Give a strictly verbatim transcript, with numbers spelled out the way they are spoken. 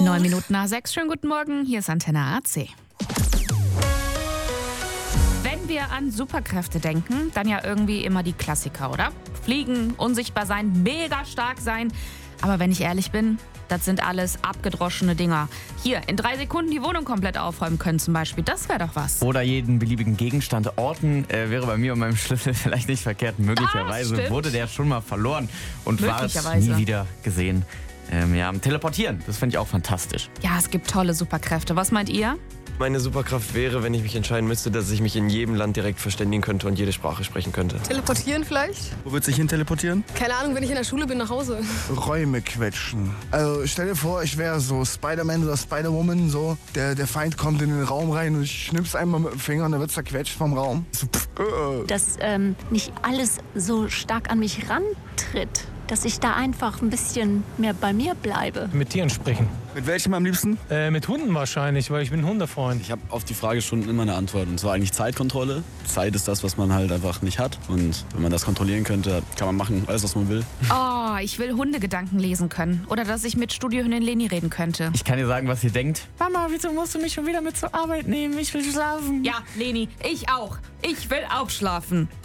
Neun Minuten nach sechs. Schönen guten Morgen. Hier ist Antenne A C. Wenn wir an Superkräfte denken, dann ja irgendwie immer die Klassiker, oder? Fliegen, unsichtbar sein, mega stark sein. Aber wenn ich ehrlich bin, das sind alles abgedroschene Dinger. Hier, in drei Sekunden die Wohnung komplett aufräumen können zum Beispiel. Das wäre doch was. Oder jeden beliebigen Gegenstand orten, äh, wäre bei mir und meinem Schlüssel vielleicht nicht verkehrt. Möglicherweise wurde der schon mal verloren und war es nie wieder gesehen. Ähm, ja, teleportieren, das finde ich auch fantastisch. Ja, es gibt tolle Superkräfte. Was meint ihr? Meine Superkraft wäre, wenn ich mich entscheiden müsste, dass ich mich in jedem Land direkt verständigen könnte und jede Sprache sprechen könnte. Teleportieren vielleicht? Wo wird sich hin teleportieren? Keine Ahnung, wenn ich in der Schule bin, nach Hause. Räume quetschen. Also stell dir vor, ich wäre so Spider-Man oder Spider-Woman, so. Der, der Feind kommt in den Raum rein und ich schnipp's einmal mit dem Finger und dann wird zerquetscht vom Raum. So, pff, äh. Dass ähm, nicht alles so stark an mich rantritt. Dass ich da einfach ein bisschen mehr bei mir bleibe. Mit Tieren sprechen. Mit welchem am liebsten? Äh, mit Hunden wahrscheinlich, weil ich bin Hundefreund. Ich habe auf die Frage schon immer eine Antwort. Und zwar eigentlich Zeitkontrolle. Zeit ist das, was man halt einfach nicht hat. Und wenn man das kontrollieren könnte, kann man machen, alles, was man will. Oh, ich will Hundegedanken lesen können. Oder dass ich mit Studiohündin Leni reden könnte. Ich kann dir sagen, was ihr denkt. Mama, wieso musst du mich schon wieder mit zur Arbeit nehmen? Ich will schlafen. Ja, Leni, ich auch. Ich will auch schlafen.